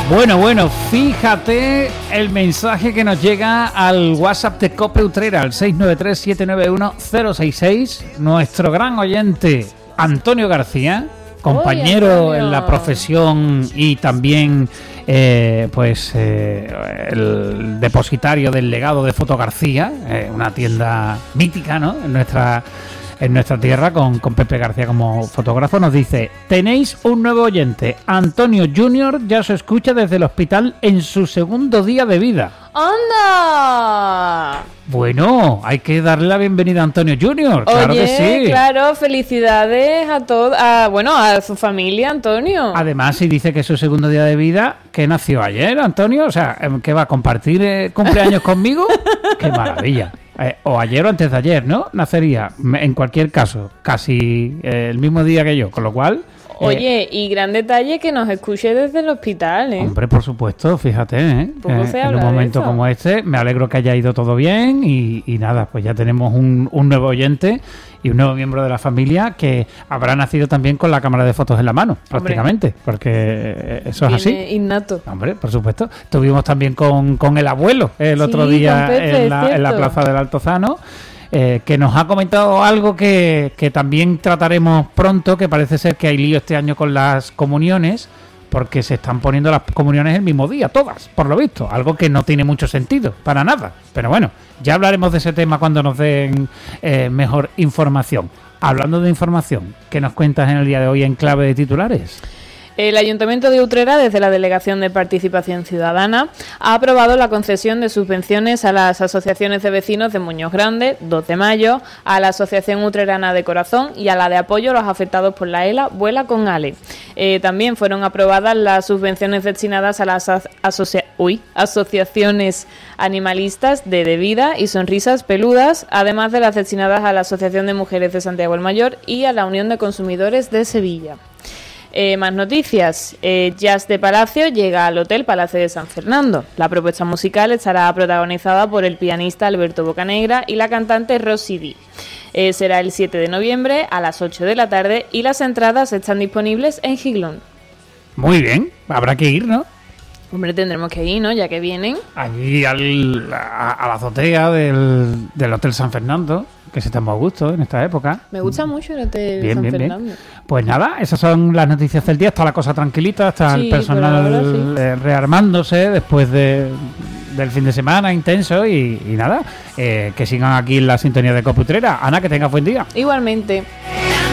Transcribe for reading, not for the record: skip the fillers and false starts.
Bueno, fíjate el mensaje que nos llega al WhatsApp de COPE Utrera, al 693-791-066. Nuestro gran oyente Antonio García, compañero Antonio, en la profesión y también el depositario del legado de Foto García, una tienda mítica, ¿no?, en nuestra tierra, con Pepe García como fotógrafo. Nos dice: tenéis un nuevo oyente, Antonio Junior, ya se escucha desde el hospital en su segundo día de vida. ¡Anda! Bueno, hay que darle la bienvenida a Antonio Junior. Claro. Oye, que sí. Claro, felicidades a todos, a su familia, Antonio. Además, si dice que es su segundo día de vida, ¿qué nació ayer, Antonio? O sea, ¿qué va a compartir cumpleaños conmigo? ¡Qué maravilla! O ayer o antes de ayer, ¿no? Nacería, en cualquier caso, casi el mismo día que yo, con lo cual... Oye, y gran detalle que nos escuche desde el hospital, ¿eh? Hombre, por supuesto, fíjate, ¿eh? En un momento como este, me alegro que haya ido todo bien y nada, pues ya tenemos un nuevo oyente y un nuevo miembro de la familia que habrá nacido también con la cámara de fotos en la mano, prácticamente, porque eso es así. Innato. Hombre, por supuesto. Estuvimos también con el abuelo el otro día Pepe, en la plaza del Altozano. Que nos ha comentado algo que también trataremos pronto, que parece ser que hay lío este año con las comuniones, porque se están poniendo las comuniones el mismo día, todas, por lo visto, algo que no tiene mucho sentido, para nada. Pero bueno, ya hablaremos de ese tema cuando nos den mejor información. Hablando de información, ¿qué nos cuentas en el día de hoy en clave de titulares? El Ayuntamiento de Utrera, desde la Delegación de Participación Ciudadana, ha aprobado la concesión de subvenciones a las asociaciones de vecinos de Muñoz Grande, 2 de Mayo, a la Asociación Utrerana de Corazón y a la de apoyo a los afectados por la ELA, Vuela con Ale. También fueron aprobadas las subvenciones destinadas a las asociaciones animalistas de Vida y Sonrisas Peludas, además de las destinadas a la Asociación de Mujeres de Santiago el Mayor y a la Unión de Consumidores de Sevilla. Más noticias. Jazz de Palacio llega al Hotel Palacio de San Fernando. La propuesta musical estará protagonizada por el pianista Alberto Bocanegra y la cantante Rosy D. Será el 7 de noviembre a las 8 de la tarde y las entradas están disponibles en Giglón. Muy bien, habrá que ir, ¿no? Hombre, tendremos que ir, ¿no? Ya que vienen. Allí a la azotea del Hotel San Fernando, que se está muy a gusto en esta época. Me gusta mucho el Hotel San Fernando. Bien. Pues nada, esas son las noticias del día. Está la cosa tranquilita, está el personal rearmándose después del fin de semana intenso y nada, que sigan aquí en la sintonía de COPE Utrera. Ana, que tengas buen día. Igualmente.